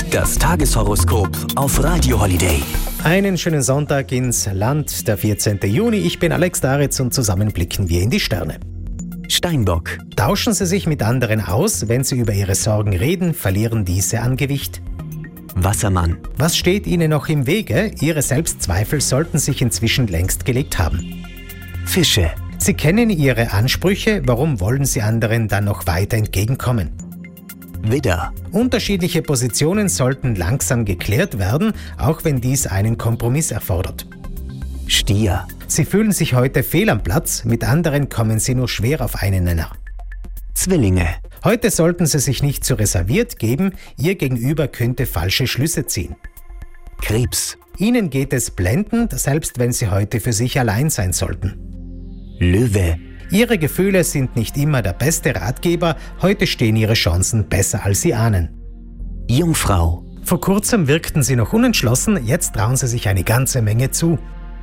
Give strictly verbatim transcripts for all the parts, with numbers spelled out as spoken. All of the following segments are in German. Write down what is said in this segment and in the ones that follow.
Das Tageshoroskop auf Radio Holiday. Einen schönen Sonntag ins Land, der vierzehnten Juni. Ich bin Alex Daritz und zusammen blicken wir in die Sterne. Steinbock. Tauschen Sie sich mit anderen aus. Wenn Sie über Ihre Sorgen reden, verlieren diese an Gewicht. Wassermann. Was steht Ihnen noch im Wege? Ihre Selbstzweifel sollten sich inzwischen längst gelegt haben. Fische. Sie kennen Ihre Ansprüche. Warum wollen Sie anderen dann noch weiter entgegenkommen? Widder. Unterschiedliche Positionen sollten langsam geklärt werden, auch wenn dies einen Kompromiss erfordert. Stier. Sie fühlen sich heute fehl am Platz, mit anderen kommen Sie nur schwer auf einen Nenner. Zwillinge. Heute sollten Sie sich nicht zu reserviert geben, Ihr Gegenüber könnte falsche Schlüsse ziehen. Krebs. Ihnen geht es blendend, selbst wenn Sie heute für sich allein sein sollten. Löwe. Ihre Gefühle sind nicht immer der beste Ratgeber, heute stehen Ihre Chancen besser als Sie ahnen. Jungfrau. Vor kurzem wirkten Sie noch unentschlossen, jetzt trauen Sie sich eine ganze Menge zu.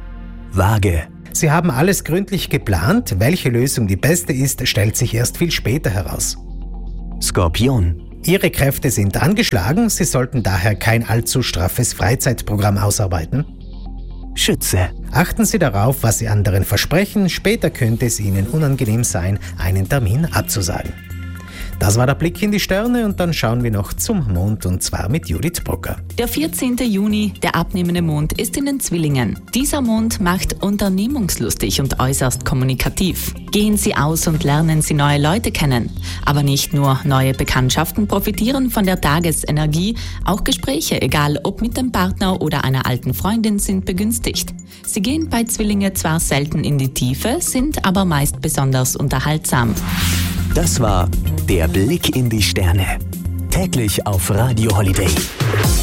Waage. Sie haben alles gründlich geplant, welche Lösung die beste ist, stellt sich erst viel später heraus. Skorpion. Ihre Kräfte sind angeschlagen, Sie sollten daher kein allzu straffes Freizeitprogramm ausarbeiten. Schütze. Achten Sie darauf, was Sie anderen versprechen, später könnte es Ihnen unangenehm sein, einen Termin abzusagen. Das war der Blick in die Sterne und dann schauen wir noch zum Mond und zwar mit Judith Brucker. Der vierzehnten Juni, der abnehmende Mond, ist in den Zwillingen. Dieser Mond macht unternehmungslustig und äußerst kommunikativ. Gehen Sie aus und lernen Sie neue Leute kennen. Aber nicht nur neue Bekanntschaften profitieren von der Tagesenergie, auch Gespräche, egal ob mit dem Partner oder einer alten Freundin, sind begünstigt. Sie gehen bei Zwillinge zwar selten in die Tiefe, sind aber meist besonders unterhaltsam. Das war der Blick in die Sterne. Täglich auf Radio Holiday.